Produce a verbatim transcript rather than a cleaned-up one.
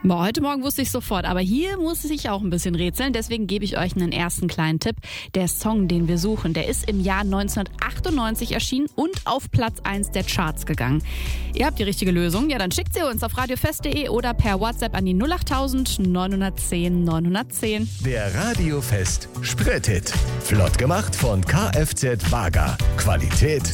Boah, heute Morgen wusste ich sofort, aber hier muss ich auch ein bisschen rätseln. Deswegen gebe ich euch einen ersten kleinen Tipp. Der Song, den wir suchen, der ist im Jahr neunzehnhundertachtundneunzig erschienen und auf Platz eins der Charts gegangen. Ihr habt die richtige Lösung? Ja, dann schickt sie uns auf radiofest punkt de oder per WhatsApp an die null acht neun eins null neun eins null. Der Radiofest Spretit. Flott gemacht von Kfz Wager. Qualität